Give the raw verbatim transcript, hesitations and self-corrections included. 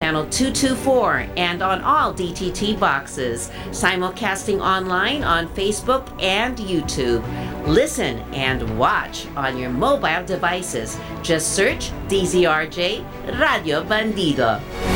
channel two twenty-four and on all D T T boxes. Simulcasting online on Facebook and YouTube. Listen and watch on your mobile devices. Just search D Z R J Radio Bandido.